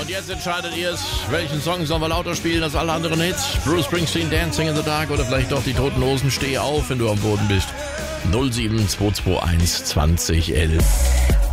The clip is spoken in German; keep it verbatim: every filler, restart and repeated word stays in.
jetzt entscheidet ihr es, welchen Song sollen wir lauter spielen als alle anderen Hits? Bruce Springsteen, Dancing in the Dark oder vielleicht doch die Toten Hosen, Steh auf, wenn du am Boden bist. null sieben zwei zwei eins zwanzig elf.